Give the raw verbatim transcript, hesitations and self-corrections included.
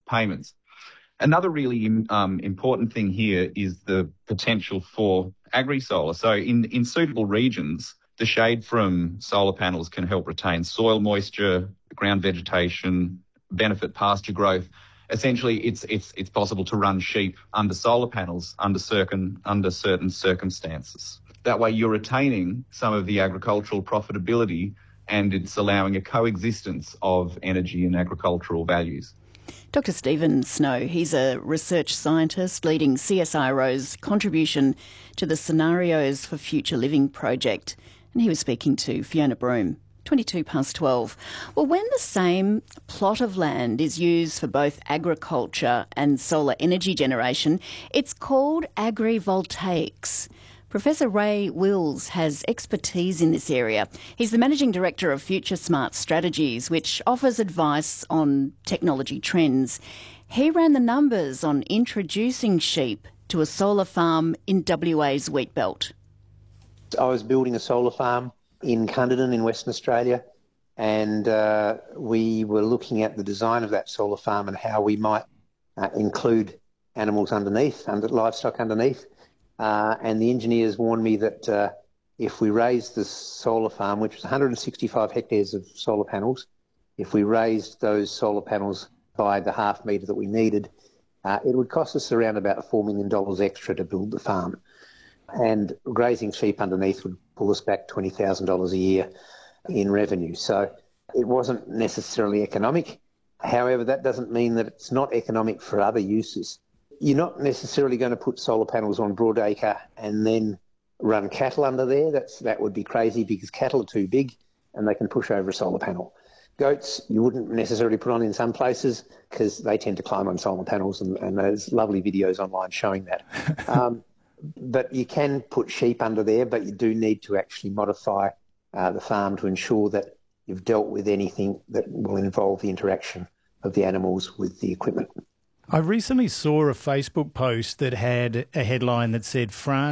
payments. Another really um, important thing here is the potential for agri-solar. So in, in suitable regions, the shade from solar panels can help retain soil moisture, ground vegetation, benefit pasture growth. Essentially, it's it's it's possible to run sheep under solar panels under certain under certain circumstances. That way, you're retaining some of the agricultural profitability, and it's allowing a coexistence of energy and agricultural values. Doctor Stephen Snow, he's a research scientist leading C S I R O's contribution to the Scenarios for Future Living project, and he was speaking to Fiona Broome. twenty-two past twelve. Well, when the same plot of land is used for both agriculture and solar energy generation, it's called agrivoltaics. Professor Ray Wills has expertise in this area. He's the Managing Director of Future Smart Strategies, which offers advice on technology trends. He ran the numbers on introducing sheep to a solar farm in W A's wheat belt. I was building a solar farm in Cunderdin in Western Australia, and uh, we were looking at the design of that solar farm and how we might uh, include animals underneath, under livestock underneath. Uh, and the engineers warned me that uh, if we raised the solar farm, which was one hundred sixty-five hectares of solar panels, if we raised those solar panels by the half metre that we needed, uh, it would cost us around about four million dollars extra to build the farm. And grazing sheep underneath would pull us back twenty thousand dollars a year in revenue. So it wasn't necessarily economic. However, that doesn't mean that it's not economic for other uses. You're not necessarily going to put solar panels on broadacre and then run cattle under there. That's That would be crazy because cattle are too big and they can push over a solar panel. Goats, you wouldn't necessarily put on in some places because they tend to climb on solar panels, and, and there's lovely videos online showing that. Um, but you can put sheep under there, but you do need to actually modify uh, the farm to ensure that you've dealt with anything that will involve the interaction of the animals with the equipment. I recently saw a Facebook post that had a headline that said, France